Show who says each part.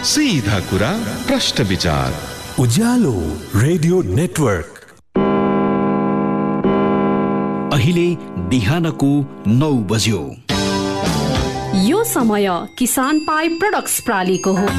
Speaker 1: सीधा कुरा प्रश्न विचार।
Speaker 2: उज्यालो रेडियो नेटवर्क।
Speaker 3: अहिले बिहानको 9 बज्यो।
Speaker 4: यो समय किसान पाई प्रोडक्ट्स प्रालीको हो।